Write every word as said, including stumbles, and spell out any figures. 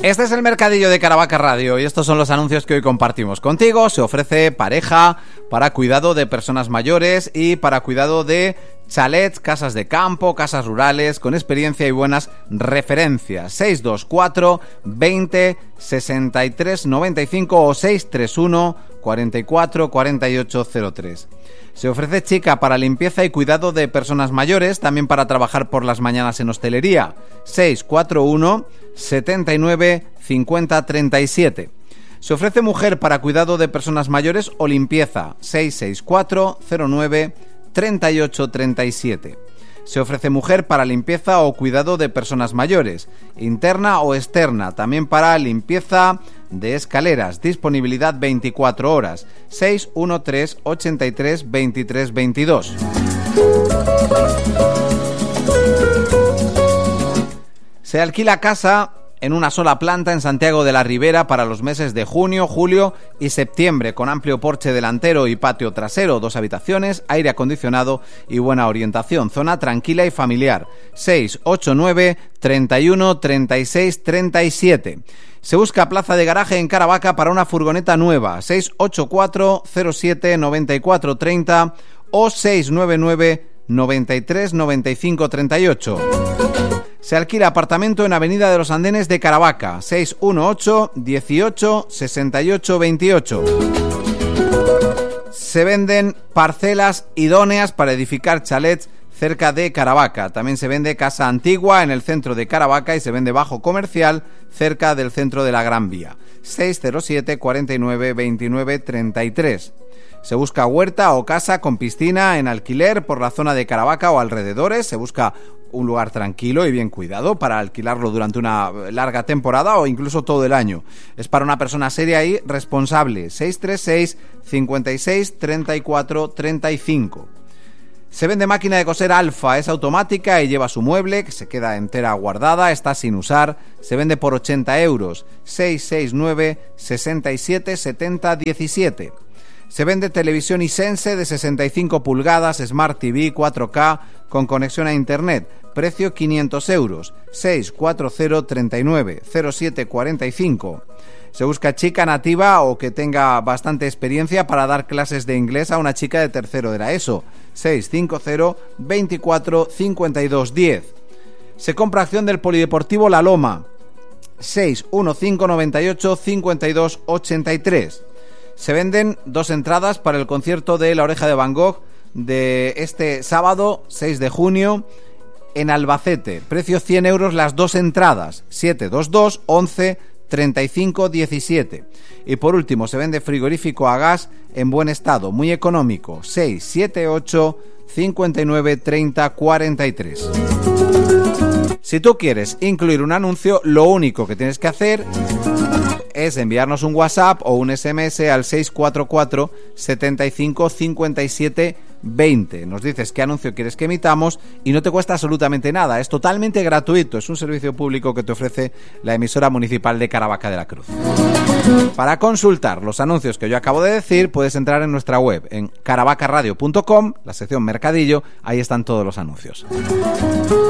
Este es el Mercadillo de Caravaca Radio y estos son los anuncios que hoy compartimos contigo. Se ofrece pareja para cuidado de personas mayores y para cuidado de chalets, casas de campo, casas rurales con experiencia y buenas referencias. seis dos cuatro, veinte, sesenta y tres, noventa y cinco o seis tres uno, cuarenta y cuatro, cuarenta y ocho cero tres. Se ofrece chica para limpieza y cuidado de personas mayores, también para trabajar por las mañanas en hostelería. seis cuatro uno, setenta y nueve, cincuenta, treinta y siete. Se ofrece mujer para cuidado de personas mayores o limpieza. seis seis cuatro, cero nueve, treinta y ocho, treinta y siete. Se ofrece mujer para limpieza o cuidado de personas mayores, interna o externa, también para limpieza de escaleras, disponibilidad veinticuatro horas, seis uno tres, ochenta y tres, veintitrés, veintidós. Se alquila casa en una sola planta en Santiago de la Ribera para los meses de junio, julio y septiembre, con amplio porche delantero y patio trasero, dos habitaciones, aire acondicionado y buena orientación, zona tranquila y familiar. seis ocho nueve, treinta y uno, treinta y seis, treinta y siete. Se busca plaza de garaje en Caravaca para una furgoneta nueva, seis ocho cuatro, cero siete, noventa y cuatro, treinta o seis nueve nueve, noventa y tres, noventa y cinco, treinta y ocho. Se alquila apartamento en Avenida de los Andenes de Caravaca, seis uno ocho, dieciocho, sesenta y ocho, veintiocho. Se venden parcelas idóneas para edificar chalets cerca de Caravaca. También se vende casa antigua en el centro de Caravaca y se vende bajo comercial cerca del centro de la Gran Vía. seis cero siete, cuarenta y nueve, veintinueve, treinta y tres. Se busca huerta o casa con piscina en alquiler por la zona de Caravaca o alrededores. Se busca un lugar tranquilo y bien cuidado para alquilarlo durante una larga temporada o incluso todo el año. Es para una persona seria y responsable. seis tres seis, cincuenta y seis, treinta y cuatro, treinta y cinco. Se vende máquina de coser Alfa, es automática y lleva su mueble, que se queda entera guardada, está sin usar. Se vende por ochenta euros. seis seis nueve, sesenta y siete, setenta, diecisiete. Se vende televisión Hisense de sesenta y cinco pulgadas, Smart T V cuatro K con conexión a internet. Precio quinientos euros. seis cuatro cero, treinta y nueve, cero siete, cuarenta y cinco. Se busca chica nativa o que tenga bastante experiencia para dar clases de inglés a una chica de tercero de la ESO. seis cinco cero, veinticuatro, cincuenta y dos, diez. Se compra acción del Polideportivo La Loma. seis uno cinco, noventa y ocho, cincuenta y dos, ochenta y tres. Se venden dos entradas para el concierto de La Oreja de Van Gogh de este sábado seis de junio en Albacete. Precio cien euros las dos entradas. siete dos dos, once, treinta y cinco, diecisiete. Y por último se vende frigorífico a gas en buen estado, muy económico. seis siete ocho, cincuenta y nueve, treinta, cuarenta y tres. Si tú quieres incluir un anuncio, lo único que tienes que hacer es enviarnos un WhatsApp o un S M S al seis cuatro cuatro, setenta y cinco, cincuenta y siete, veinte. Nos dices qué anuncio quieres que emitamos y no te cuesta absolutamente nada. Es totalmente gratuito. Es un servicio público que te ofrece la emisora municipal de Caravaca de la Cruz. Para consultar los anuncios que yo acabo de decir, puedes entrar en nuestra web en caravaca radio punto com, la sección Mercadillo. Ahí están todos los anuncios.